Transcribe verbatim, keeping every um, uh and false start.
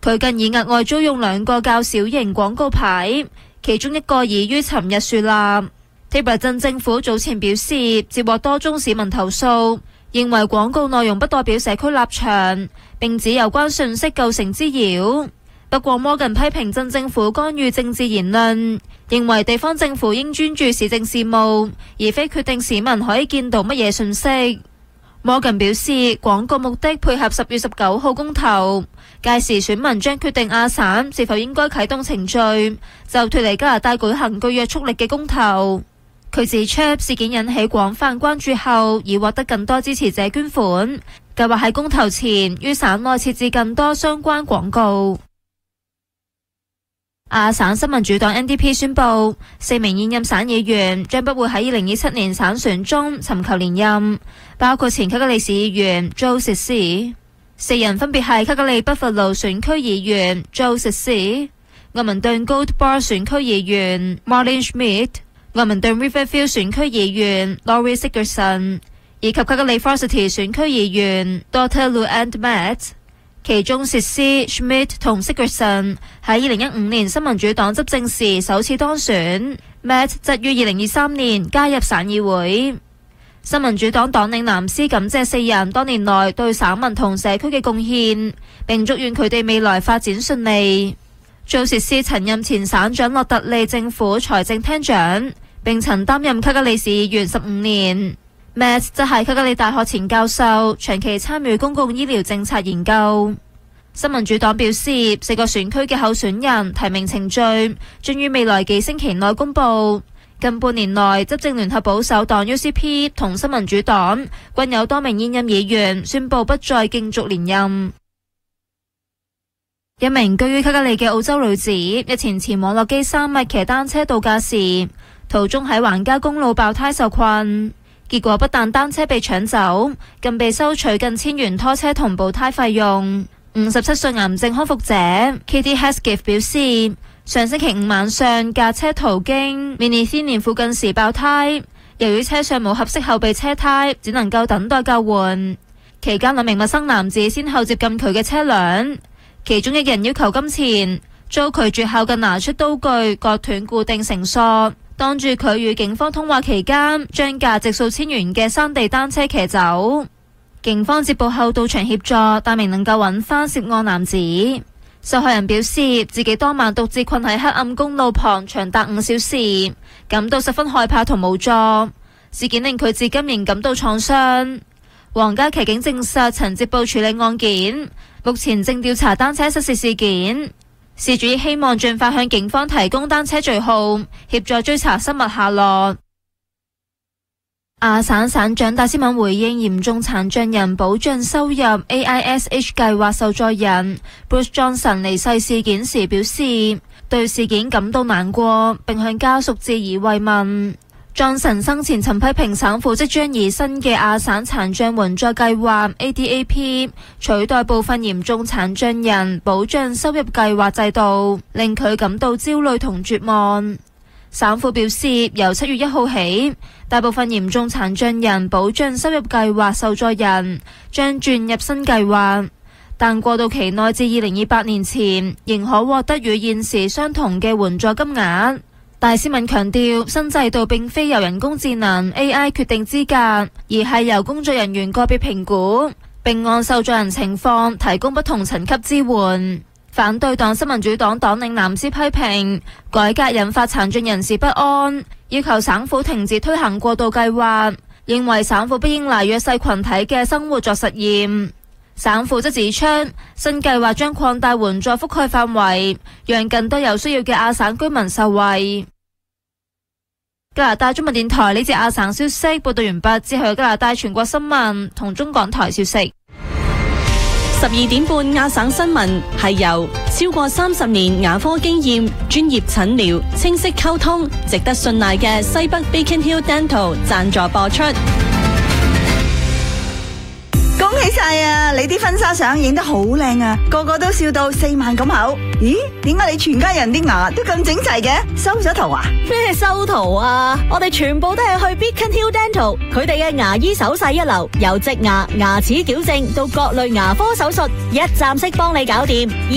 佢更已額外租用兩個較小型廣告牌，其中一個已於尋日樹立。鐵拔鎮政府早前表示，接獲多宗市民投訴，認為廣告內容不代表社區立場，並指有關訊息構成滋擾。不過摩根批評鎮政府干預政治言論，認為地方政府應專注市政事務，而非決定市民可以見到乜嘢訊息。摩根表示，廣告目的配合十月十九號公投，屆時選民將決定亞省是否應該啟動程序，就脫離加拿大舉行具約束力嘅公投。佢指出，事件引起廣泛關注後，已獲得更多支持者捐款，計劃喺公投前於省內設置更多相關廣告。亞省新民主黨 N D P 宣布，四名現任省議員將不會喺二零二七年省選中尋求連任，包括前卡加利市議員 Joe Ceci， 四人分別係卡加利北佛路選區議員 Joe Ceci、愛民頓 Gold Bar 選區議員 Marlene Schmidt、愛民頓 Riverview 選區議員 Laurie Sigurdsson 以及卡加利 Varsity 選區議員 Doctor Luann Matt。其中，Ceci、Schmidt 同 Sigurdsson 喺二零一五年新民主黨執政時首次當選 ，Matt 則於二零二三年加入省議會。新民主黨黨領藍絲感謝四人多年來對省民同社區嘅貢獻，並祝願佢哋未來發展順利。Joe Ceci曾任前省長洛特利政府財政廳長，並曾擔任卡加利市議員十五年。Matt 則係卡加利大學前教授，長期參與公共醫療政策研究。新民主黨表示，四個選區嘅候選人提名程序將於未來幾星期內公佈。近半年內，執政聯合保守黨 U C P 同新民主黨均有多名現任議員宣布不再競逐連任。一名居於卡加利嘅澳洲女子日前前往洛基山脈騎單車度假時，途中喺橫加公路爆胎受困。結果不但單車被搶走，更被收取近千元拖車同補胎費用。五十七歲癌症康復者 Katie Hesketh 表示，上星期五晚上駕車途經 Minithinian 附近時爆胎，由於車上冇合適後備車胎，只能夠等待救援。期間兩名陌生男子先後接近佢嘅車輛，其中一人要求金錢，遭拒絕後更拿出刀具割斷固定繩索。當住佢與警方通話期間，將價值數千元嘅山地單車騎走。警方接報後到場協助，但未能夠揾翻涉案男子。受害人表示，自己當晚獨自困喺黑暗公路旁長達五小時，感到十分害怕同無助。事件令佢至今仍感到創傷。皇家騎警證實曾接報處理案件，目前正調查單車失事事件。事主亦希望盡快向警方提供單車序號，協助追查失物下落。亞省省長戴斯敏回應嚴重殘障人保障收入 A I S H 計劃受助人 Bruce Johnson 離世事件時表示，對事件感到難過，並向家屬致以慰問。Johnson 生前曾批評省府即將以新嘅亞省殘障援助計劃 A D A P 取代部分嚴重殘障人保障收入計劃制度，令佢感到焦慮同絕望。省府表示，由七月一號起，大部分嚴重殘障人保障收入計劃受助人將轉入新計劃，但過渡期內至二零二八年前仍可獲得與現時相同嘅援助金額。戴斯敏強調，新制度並非由人工智能 A I 決定資格，而係由工作人員個別評估，並按受助人情況提供不同層級支援。反對黨新民主黨黨領藍絲批評改革引發殘障人士不安，要求省府停止推行過渡計劃，認為省府不應拿弱勢群體嘅生活作實驗。省府則指出，新計劃將擴大援助覆蓋範圍，讓更多有需要嘅亞省居民受惠。加拿大中文電台呢節亞省消息報道完畢，之後有加拿大全國新聞同中港台消息。 十二點半亞省新聞係由超過三十年牙科經驗、專業診療、清晰溝通、值得信賴嘅西北 Beacon Hill Dental 贊助播出。 恭喜晒啊！你啲婚紗相影得好靚啊，個個都笑到四萬咁口。咦？點解你全家人啲牙都咁整齊嘅？收咗圖啊？ 咩收圖啊？我哋全部都係去 Beacon Hill Dental，佢哋嘅牙醫手勢一流，由植牙、牙齒矯正到各類牙科手術，一站式幫你搞掂。